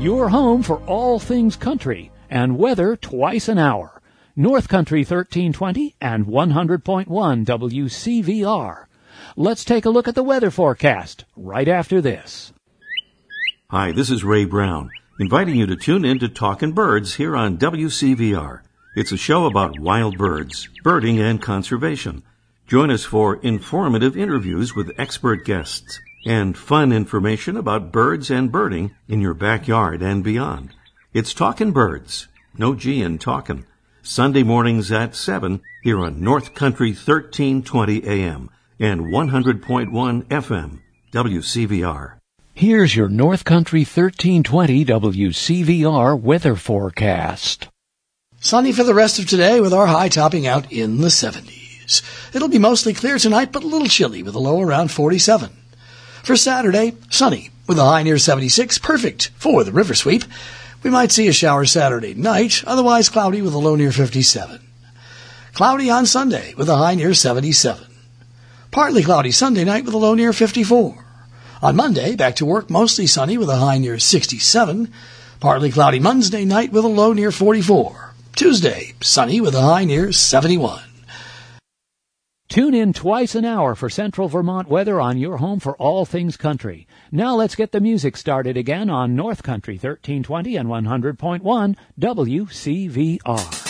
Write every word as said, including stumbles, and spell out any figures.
Your home for all things country and weather twice an hour. North Country thirteen twenty and one hundred point one W C V R. Let's take a look at the weather forecast right after this. Hi, this is Ray Brown, inviting you to tune in to Talkin' Birds here on W C V R. It's a show about wild birds, birding, and conservation. Join us for informative interviews with expert guests and fun information about birds and birding in your backyard and beyond. It's Talkin' Birds, no G in talkin'. Sunday mornings at seven here on North Country thirteen twenty A M and one hundred point one F M, W C V R. Here's your North Country thirteen twenty W C V R weather forecast. Sunny for the rest of today with our high topping out in the seventies. It'll be mostly clear tonight, but a little chilly with a low around forty-seven. For Saturday, sunny with a high near seventy-six, perfect for the river sweep. We might see a shower Saturday night, otherwise cloudy with a low near fifty-seven. Cloudy on Sunday with a high near seventy-seven. Partly cloudy Sunday night with a low near fifty-four. On Monday, back to work, mostly sunny with a high near sixty-seven. Partly cloudy Monday night with a low near forty-four. Tuesday, sunny with a high near seventy-one. Tune in twice an hour for Central Vermont weather on your home for all things country. Now let's get the music started again on North Country thirteen twenty and one hundred point one W C V R.